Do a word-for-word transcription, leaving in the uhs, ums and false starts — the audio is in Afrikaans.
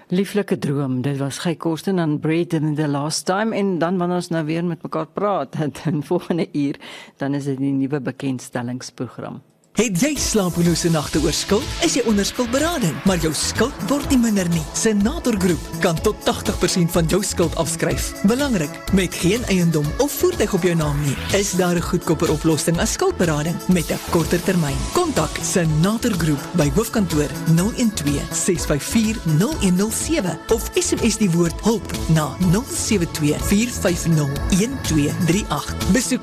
Lieflike droom, dit was Guy Kosten en Bread in the Last Time, en dan wanneer ons nou weer met mekaar praat, in volgende uur, dan is dit die nuwe bekendstellingsprogram. Het jy slapelose nagte oor skuld? Is jy onder skuldberading, maar jou skuld word nie minder nie. Senator Groep kan tot tachtig persent van jou skuld afskryf. Belangrik, met geen eiendom of voertuig op jou naam nie, is daar 'n goedkoper oplossing as skuldberading met 'n korter termyn. Kontak Senator Groep by hoofkantoor nul een twee ses vyf vier nul een nul sewe of S M S die woord hulp na nul sewe twee vier vyf nul een twee drie agt. Besoek